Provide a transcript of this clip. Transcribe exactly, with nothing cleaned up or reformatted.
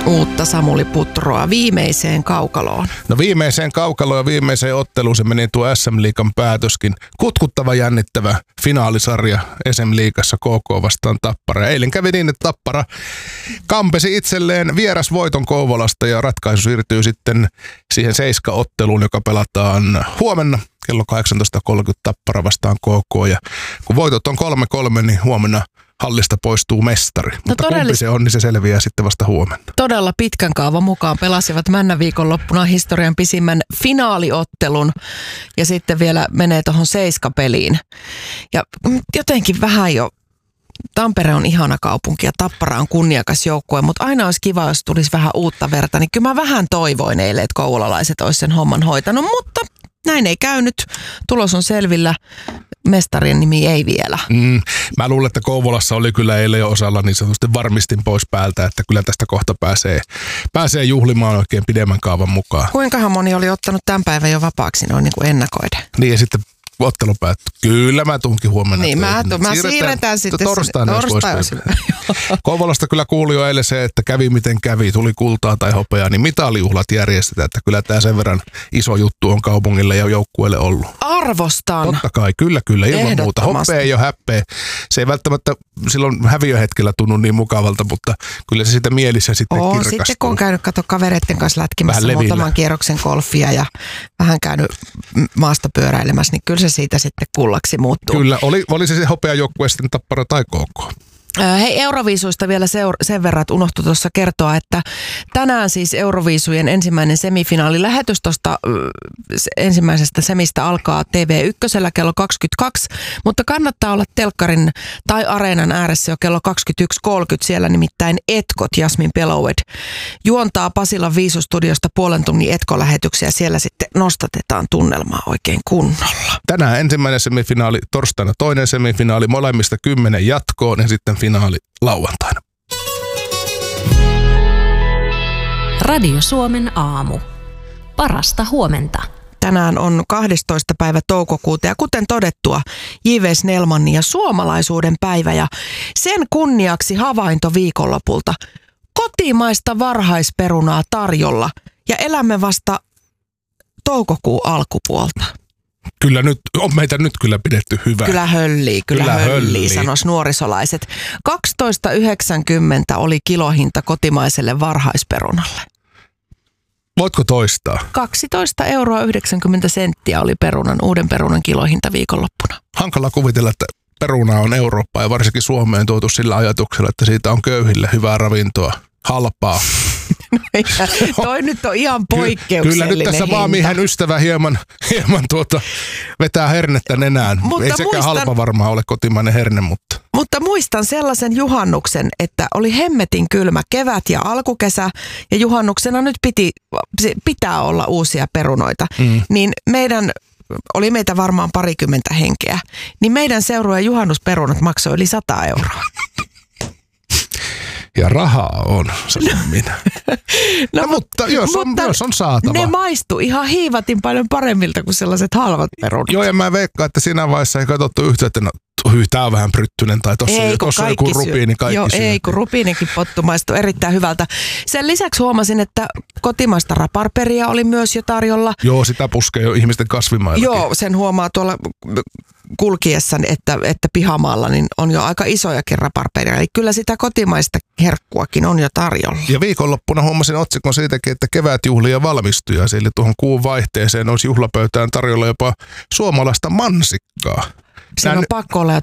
uutta Samuli Putroa viimeiseen kaukaloon. No viimeiseen kaukaloon ja viimeiseen otteluun se meni tuo S M-liigan päätöskin. Kutkuttava, jännittävä finaalisarja S M-liigassa K K vastaan Tappara. Ja eilen kävi niin, että Tappara kampesi itselleen vierasvoiton Kouvolasta ja ratkaisu siirtyy sitten siihen seiska-otteluun, joka pelataan huomenna kello kahdeksantoista kolmekymmentä Tappara vastaan K K. Ja kun voitot on kolme kolme, niin huomenna hallista poistuu mestari. No mutta kumpi se on, niin se selviää sitten vasta huomenna. Todella pitkän kaavan mukaan pelasivat Männä viikonloppuna historian pisimmän finaaliottelun ja sitten vielä menee tuohon seiskapeliin. Ja jotenkin vähän jo, Tampere on ihana kaupunki ja Tappara on kunniakas joukkue, mutta aina olisi kiva, jos tulisi vähän uutta verta. Niin kyllä mä vähän toivoin eilen, että kouvolalaiset olisi sen homman hoitanut, mutta näin ei käynyt. Tulos on selvillä. Mestarien nimi ei vielä. Mm, mä luulen, että Kouvolassa oli kyllä eilen jo osalla niin sanotusti varmistin pois päältä, että kyllä tästä kohta pääsee, pääsee juhlimaan oikein pidemmän kaavan mukaan. Kuinkahan moni oli ottanut tämän päivän jo vapaaksi noin niin kuin ennakoiden? Niin ja sitten ottelu päättyi. Kyllä mä tunkin huomenna. Niin, mä, mä siirretään, siirretään sitten torstaina, jos voisi. Kouvolasta kyllä kuuli jo eilen se, että kävi miten kävi, tuli kultaa tai hopeaa, niin mitalijuhlat järjestetään, että kyllä tämä sen verran iso juttu on kaupungille ja joukkueelle ollut. Arvostan. Totta kai, kyllä, kyllä, ilman muuta. Hoppea ei ole häppeä. Se ei välttämättä silloin häviöhetkellä tunnu niin mukavalta, mutta kyllä se sitä mielissä sitten Oo, kirkastuu. Sitten kun on käynyt kato kavereiden kanssa lätkimässä muutaman kierroksen golfia ja vähän käynyt maasta pyöräilemässä, niin kyllä se siitä sitten kullaksi muuttuu. Kyllä, oli, oli se se hopeajoukkue sitten Tappara tai K K. Hei, Euroviisuista vielä seur- sen verran, että unohtui tuossa kertoa, että tänään siis Euroviisujen ensimmäinen semifinaali lähetys tuosta äh, ensimmäisestä semistä alkaa T V yksi kello kaksikymmentäkaksi, mutta kannattaa olla telkkarin tai areenan ääressä jo kello kaksikymmentäyksi kolmekymmentä. Siellä nimittäin Etkot, Jasmin Beloved, juontaa Pasilan Viisustudiosta puolen tunnin Etko-lähetyksiä. Siellä sitten nostatetaan tunnelmaa oikein kunnolla. Tänään ensimmäinen semifinaali, torstaina toinen semifinaali, molemmista kymmenen jatkoon ja sitten finaali lauantaina. Radio Suomen aamu. Parasta huomenta. Tänään on kahdestoista päivä toukokuuta ja kuten todettua, J V Snellmanin ja suomalaisuuden päivä ja sen kunniaksi havainto viikonlopulta. Kotimaista varhaisperunaa tarjolla ja elämme vasta toukokuun alkupuolta. Kyllä nyt, on meitä nyt kyllä pidetty hyvää. Kyllä höllii, kyllä, kyllä höllii, höllii, sanois nuorisolaiset. kaksitoista yhdeksänkymmentä oli kilohinta kotimaiselle varhaisperunalle. Voitko toistaa? kaksitoista euroa yhdeksänkymmentä senttiä oli perunan, uuden perunan kilohinta viikonloppuna. Hankala kuvitella, että peruna on Eurooppaan ja varsinkin Suomeen tuotu sillä ajatuksella, että siitä on köyhille hyvää ravintoa, halpaa. No eikä, toi nyt on ihan poikkeuksellinen Kyllä nyt tässä hinta. maamiehen ystävä hieman, hieman tuota, vetää hernettä nenään. Mutta ei sekään muistan, halpa varmaan ole kotimainen herne, mutta... Mutta muistan sellaisen juhannuksen, että oli hemmetin kylmä kevät ja alkukesä ja juhannuksena nyt piti, pitää olla uusia perunoita. Mm. Niin meidän... Oli meitä varmaan parikymmentä henkeä, niin meidän seurueen juhannusperunat maksoi yli sata euroa. Ja rahaa on, sanon minä. no, no, mutta, jos on, mutta jos on saatava. Ne maistu ihan hiivatin paljon paremmilta kuin sellaiset halvat perunat. Joo, ja mä veikkaan, että siinä vaiheessa ei katsottu yhtä, että no, tää on vähän pryttynen tai tossa, ei, tossa on joku rupiini, kaikki Joo, syö. ei, kun rupiinikin pottu maistuu erittäin hyvältä. Sen lisäksi huomasin, että kotimaista raparperia oli myös jo tarjolla. Joo, sitä puskee jo ihmisten kasvimaillakin. Joo, sen huomaa tuolla kulkiessa, että, että pihamaalla niin on jo aika isojakin raparperia. Eli kyllä sitä kotimaista herkkuakin on jo tarjolla. Ja viikonloppuna huomasin otsikon siitäkin, että kevätjuhlia valmistui ja eli tuohon kuun vaihteeseen olisi juhlapöytään tarjolla jopa suomalaista mansikkaa. Siinä on pakko olla